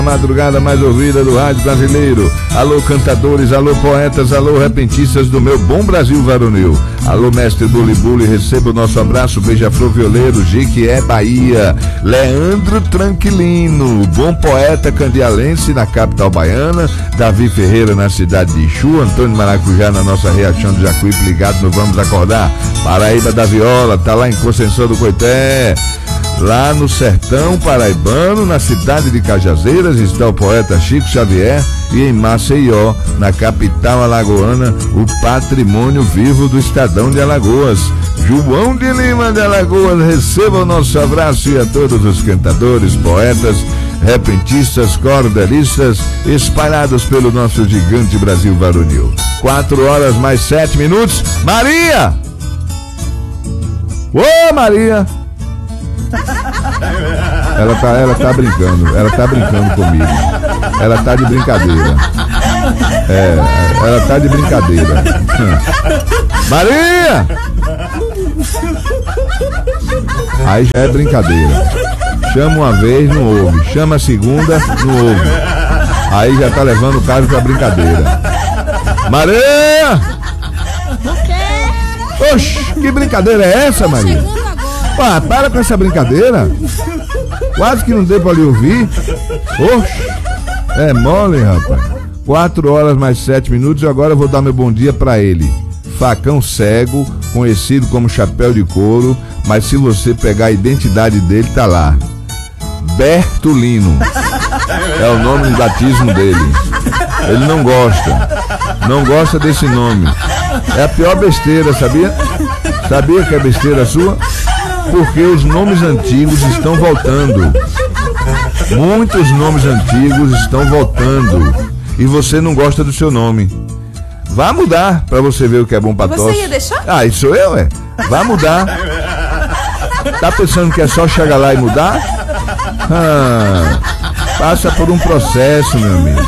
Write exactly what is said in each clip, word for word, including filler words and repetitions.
madrugada mais ouvida do rádio brasileiro. Alô cantadores, alô poetas, alô repentistas do meu bom Brasil varonil. Alô mestre Buli Buli, receba o nosso abraço, beija-flor violeiro, Jequié, Bahia. Leandro Tranquilino, bom poeta candialense na capital baiana. Davi Ferreira na cidade de Ixu. Antônio Maracujá na nossa Riachão do Jacuípe, ligado no Vamos Acordar. Paraíba da Viola, tá lá em Conceição do Coité. Lá no sertão paraibano, na cidade de Cajazeiras, está o poeta Chico Xavier. E em Maceió, na capital alagoana, o patrimônio vivo do Estadão de Alagoas. João de Lima de Alagoas, receba o nosso abraço, e a todos os cantadores, poetas, repentistas, cordelistas, espalhados pelo nosso gigante Brasil varonil. Quatro horas mais sete minutos. Maria! Ô, Maria! Ela tá, ela tá brincando, ela tá brincando comigo. Ela tá de brincadeira. É, ela tá de brincadeira. Maria! Aí já é brincadeira. Chama uma vez, não ouve. Chama a segunda, não ouve. Aí já tá levando o caso pra brincadeira. Maria! Oxe, que brincadeira é essa, Maria? Ah, para com essa brincadeira. Quase que não deu pra lhe ouvir. Oxe, é mole, rapaz. Quatro horas mais sete minutos e agora eu vou dar meu bom dia pra ele. Facão Cego, conhecido como Chapéu de Couro, mas se você pegar a identidade dele, tá lá. Bertolino. É o nome de batismo dele. Ele não gosta. Não gosta desse nome. É a pior besteira, sabia? Sabia que é besteira sua? Porque os nomes antigos estão voltando. Muitos nomes antigos estão voltando. E você não gosta do seu nome. Vá mudar pra você ver o que é bom pra tosse. Você ia deixar? Ah, isso sou eu, é. Vá mudar. Tá pensando que é só chegar lá e mudar? Ah, passa por um processo, meu amigo.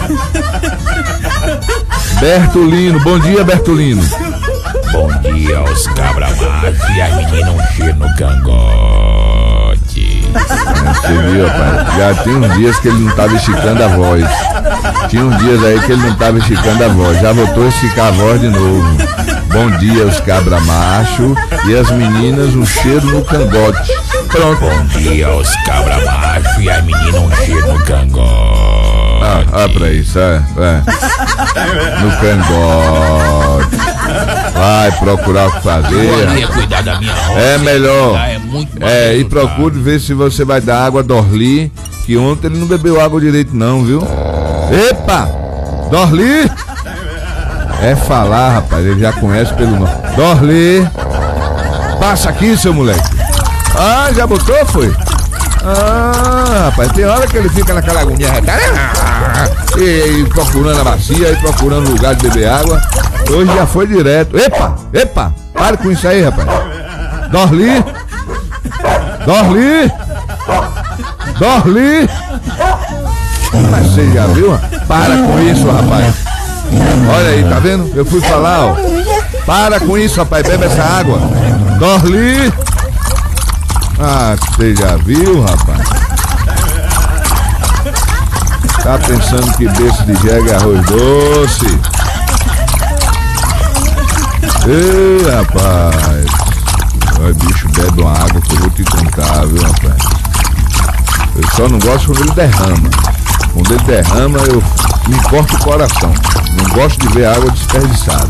Bertolino, bom dia, Bertolino. Bom dia aos cabra macho e as meninas um cheiro no cangote. É, você viu, rapaz? Já tem uns dias que ele não tava esticando a voz. Tinha uns dias aí que ele não tava esticando a voz. Já voltou a esticar a voz de novo. Bom dia aos cabra macho e as meninas um cheiro no cangote. Pronto. Bom dia aos cabra macho e as meninas um cheiro no cangote. Ah, ah pra isso, é, é. No cangote. Vai procurar o que fazer. Eu ia cuidar da minha roça. É melhor. É, muito é e procure ver se você vai dar água a Dorli, que ontem ele não bebeu água direito não, viu? Epa! Dorli! É falar, rapaz, ele já conhece pelo nome. Dorli! Passa aqui, seu moleque. Ah, já botou, foi? Ah, rapaz, tem hora que ele fica naquela agonia e, e procurando a bacia, e procurando lugar de beber água. Hoje já foi direto. Epa, epa, pare com isso aí, rapaz. Dorli, Dorli, Dorli. Mas você já viu? Para com isso, rapaz. Olha aí, tá vendo? Eu fui falar, ó. Para com isso, rapaz, bebe essa água. Dorli. Ah, você já viu, rapaz? Tá pensando que berço de jegue é arroz doce? Ei, rapaz. Olha, bicho, bebe uma água que eu vou te contar, viu, rapaz? Eu só não gosto quando ele derrama. Quando ele derrama, eu me corto o coração. Não gosto de ver água desperdiçada.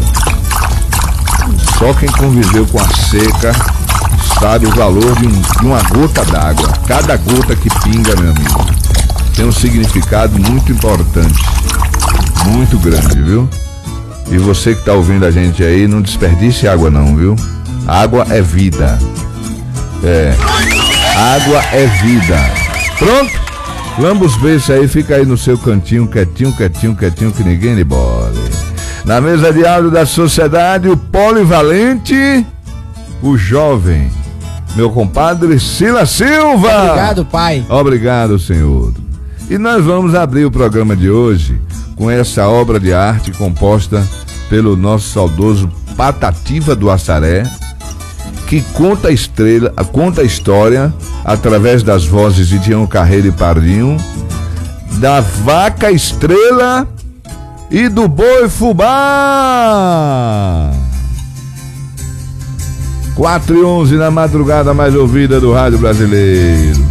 Só quem conviveu com a seca sabe o valor de, um, de uma gota d'água. Cada gota que pinga, meu amigo, tem um significado muito importante, muito grande, viu? E você que tá ouvindo a gente aí, não desperdice água não, viu? Água é vida. É. Água é vida. Pronto? Lamba os beijos aí, fica aí no seu cantinho, quietinho, quietinho, quietinho, que ninguém lhe bole. Na mesa de áudio da sociedade, o polivalente, o jovem, meu compadre Silas Silva. Obrigado, pai. Obrigado, senhor. E nós vamos abrir o programa de hoje com essa obra de arte composta pelo nosso saudoso Patativa do Assaré, que conta a estrela, conta a história através das vozes de Tião Carreiro e Pardinho da vaca estrela e do boi fubá. quatro e onze na madrugada mais ouvida do rádio brasileiro.